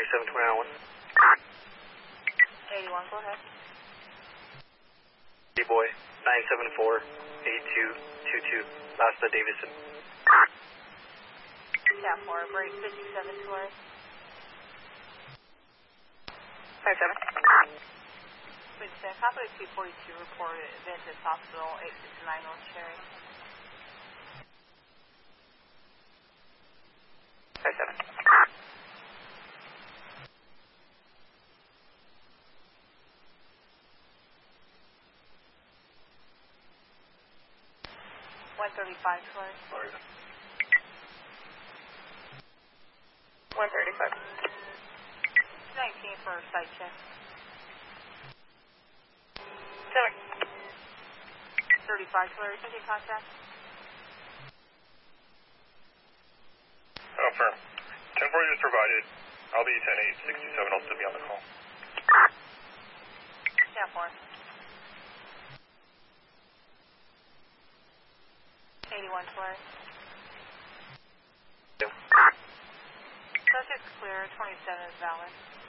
2720 81, go ahead. D-Boy, 974-8222, last Davidson. Staff 4, break 57 Taurus. 57. Winston, copy of 242 reported Adventist Hospital, 869 North Cherry. 57. 135 Taurus. 135. 19 for site check. 7. 35 Taurus, take contact. Firm. 10-4 is provided. I'll be 10-8-67. I'll still be on the call. Staff 4. 81 Taurus. Subject's clear, 27 is valid.